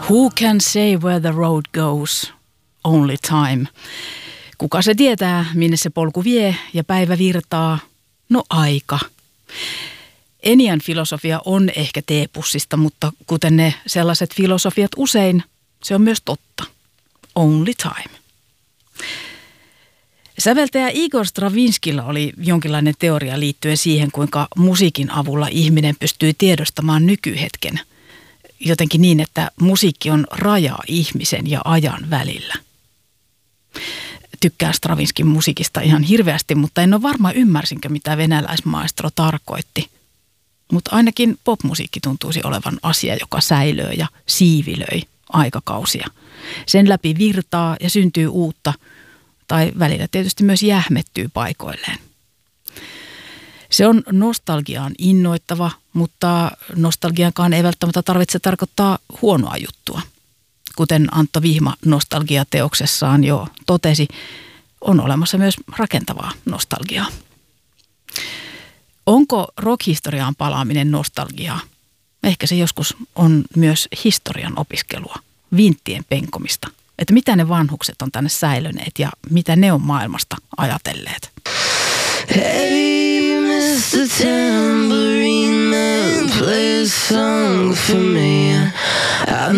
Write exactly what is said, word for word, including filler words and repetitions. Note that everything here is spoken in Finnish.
Who can say where the road goes? Only time. Kuka se tietää, minne se polku vie ja päivä virtaa? No aika. Enian filosofia on ehkä teepussista, mutta kuten ne sellaiset filosofiat usein, se on myös totta. Only time. Säveltäjä Igor Stravinskilla oli jonkinlainen teoria liittyen siihen, kuinka musiikin avulla ihminen pystyy tiedostamaan nykyhetken. Jotenkin niin, että musiikki on raja ihmisen ja ajan välillä. Tykkään Stravinskin musiikista ihan hirveästi, mutta en ole varma ymmärsinkö, mitä venäläismaestro tarkoitti. Mutta ainakin popmusiikki tuntuisi olevan asia, joka säilöö ja siivilöi aikakausia. Sen läpi virtaa ja syntyy uutta, tai välillä tietysti myös jähmettyy paikoilleen. Se on nostalgiaan innoittava, mutta nostalgiankaan ei välttämättä tarvitse tarkoittaa huonoa juttua. Kuten Antto Vihma nostalgiateoksessaan jo totesi, on olemassa myös rakentavaa nostalgiaa. Onko rockhistoriaan palaaminen nostalgiaa? Ehkä se joskus on myös historian opiskelua, vinttien penkomista. Että mitä ne vanhukset on tänne säilöneet ja mitä ne on maailmasta ajatelleet. Hey, mister Tambourine Man, play a song for me. I